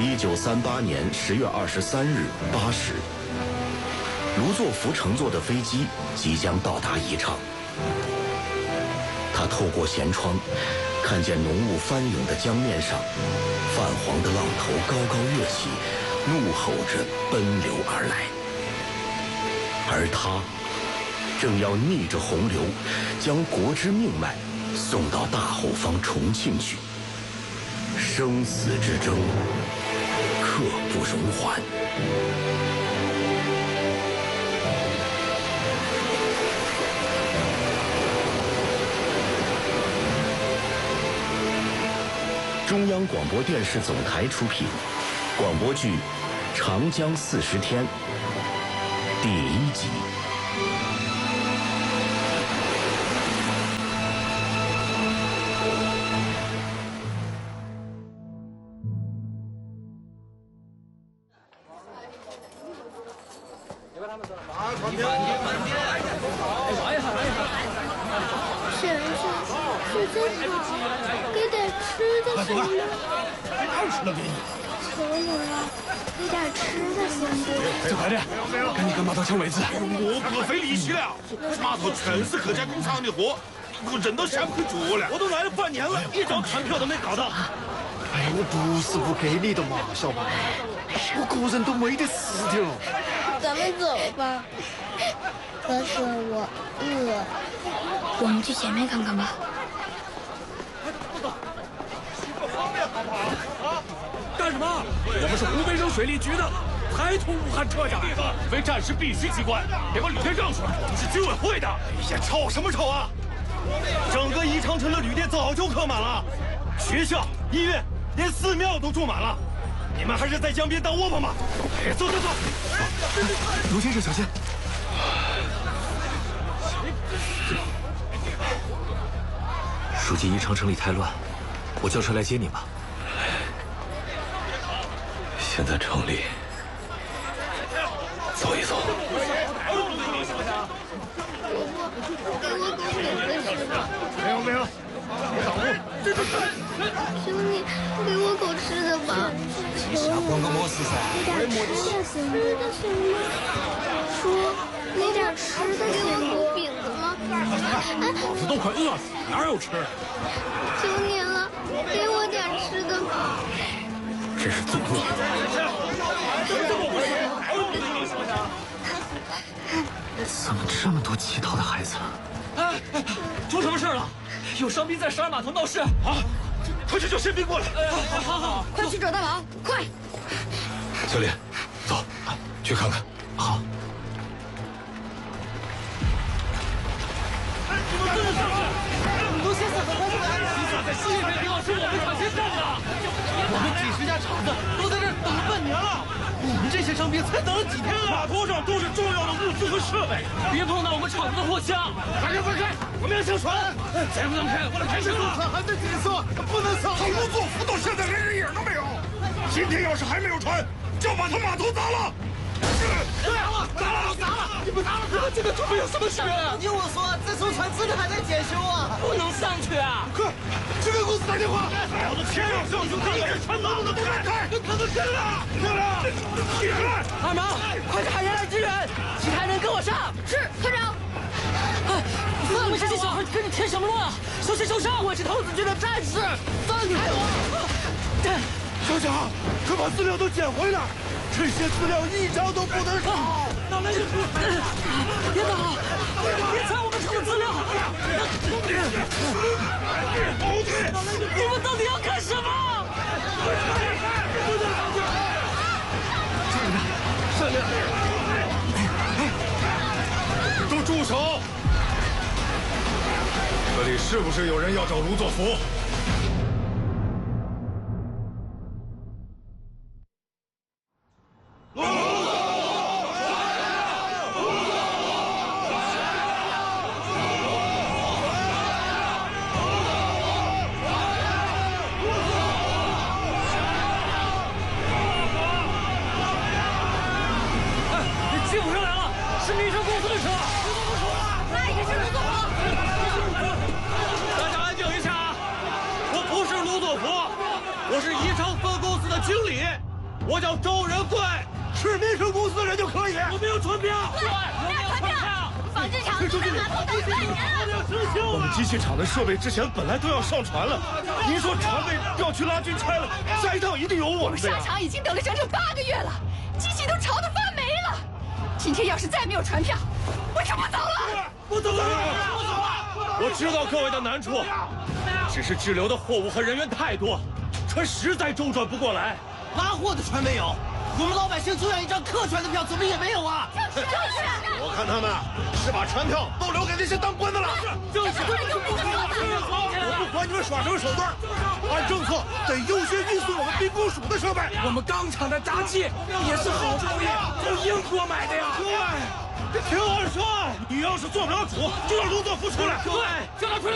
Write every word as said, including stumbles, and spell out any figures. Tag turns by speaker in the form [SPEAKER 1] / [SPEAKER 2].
[SPEAKER 1] 一九三八年十月二十三日八时，卢作孚乘坐的飞机即将到达宜昌。他透过舷窗，看见浓雾翻涌的江面上，泛黄的浪头高高跃起，怒吼着奔流而来。而他正要逆着洪流，将国之命脉送到大后方重庆去。生死之争，刻不容缓。中央广播电视总台出品，广播剧《长江四十天》第一集。
[SPEAKER 2] 先生，是真好，给点吃的行吗？
[SPEAKER 3] 哪有吃的给你？
[SPEAKER 2] 求你了，给点吃的行不？
[SPEAKER 3] 走快点，赶紧跟码头抢位置。
[SPEAKER 4] 我可费力气了，码头全是客家工厂的货，我人都想不住了。
[SPEAKER 5] 我都来了半年了，一张船票都没搞到。
[SPEAKER 3] 哎，我不是不给你的嘛，小白，我个人都没得事情。
[SPEAKER 2] 咱们走吧。可是我饿。我们去前面看看吧。
[SPEAKER 5] 干什么？我们是湖北省水利局的，排通武汉车站，为战时必须机关，别把旅店让出来。我们是居委会的。
[SPEAKER 4] 哎呀，吵什么吵啊！整个宜昌城的旅店早就客满了，学校、医院，连寺庙都住满了。你们还是在江边当窝棚吧。哎，走走走。
[SPEAKER 3] 卢先生，小心。如今宜昌城里太乱，我叫车来接你吧。
[SPEAKER 1] 先在城里走一走。
[SPEAKER 2] 给我狗饼的吃吧。
[SPEAKER 4] 没有没有，别挡路。
[SPEAKER 2] 求你给我狗吃的吧。求你了，给点吃的行吗？吃的行吗？说给点吃的给我狗饼子吗？
[SPEAKER 5] 老子都快饿死了，哪有吃的？
[SPEAKER 2] 求你了，给我点吃的吧。
[SPEAKER 1] 这是罪孽。
[SPEAKER 3] 怎么这么多乞讨的孩子？
[SPEAKER 5] 哎，出什么事了？有伤兵在十二码头闹事。
[SPEAKER 4] 啊，快去叫宪兵过来。
[SPEAKER 5] 哎，好好好，
[SPEAKER 2] 快去找大王，快！
[SPEAKER 1] 小李，走，去看看。
[SPEAKER 3] 好。
[SPEAKER 5] 你们跟着上去！卢先生和他们的安琪在西北地方是我们抢先站的。
[SPEAKER 6] 我们几十家厂子都在这儿等了半年了，你们这些伤兵才等了几天啊！
[SPEAKER 4] 码头上都是重要的物资和设备，
[SPEAKER 5] 别碰到我们厂子的货箱！
[SPEAKER 6] 大家分开，我们要上船。
[SPEAKER 5] 再不让开，我来开车了。
[SPEAKER 6] 船还在紧缩，不能上。
[SPEAKER 4] 他卢作孚到现在连人影都没有，今天要是还没有船，就把他码头砸了。
[SPEAKER 6] 对了，砸了，砸了！你们砸了他，这个船有什么事啊？
[SPEAKER 7] 听我说，这艘船真的还在检修啊，
[SPEAKER 5] 不能上去啊！
[SPEAKER 4] 快，去给公司打电话！我的天啊，上去看看这船能不能开！开，看到天了，漂亮！起来！
[SPEAKER 7] 二毛，快派人来支援，其他人跟我上。
[SPEAKER 2] 是团长。
[SPEAKER 7] 哎，放开这些小孩，跟你添什么乱啊？小心受伤！我是童子军的战士，放开我！
[SPEAKER 4] 小蒋，快把资料都捡回来！这些资料一张都不能少。
[SPEAKER 7] 哪来的？别打！别拆我们厂的资料！你们到底要干什么？
[SPEAKER 4] 这里，上面！都住手！这里是不是有人要找卢作孚？
[SPEAKER 5] 我是宜昌分公司的经理，
[SPEAKER 4] 我叫周仁贵，是民生公司的人就可以。
[SPEAKER 5] 我没有传票。
[SPEAKER 2] 对，我没有传票。纺织厂都在码头等半年了。
[SPEAKER 4] 我们机器厂的设备之前本来都要上船了，您说船被调去拉军差了，下一趟一定有我们的呀。
[SPEAKER 8] 下场已经等了整整八个月了，机器都潮得发霉了。今天要是再没有传票，我就不走了。
[SPEAKER 4] 不走了，不走了。我知道各位的难处，只是滞留的货物和人员太多，船实在周转不过来。
[SPEAKER 6] 拉货的船没有，我们老百姓就要一张客船的票，怎么也没有啊？
[SPEAKER 2] 就是就是。
[SPEAKER 4] 我看他们是把船票都留给那些当官的了。
[SPEAKER 2] 就是。
[SPEAKER 4] 我不管你们耍什么手段，按政策得优先运送我们兵工署的设备。
[SPEAKER 5] 我们钢厂的闸器也是好东西，从英国买的呀。
[SPEAKER 4] 对，这挺好说。你要是做不了主，就让卢作孚出来。
[SPEAKER 5] 对，叫他出来。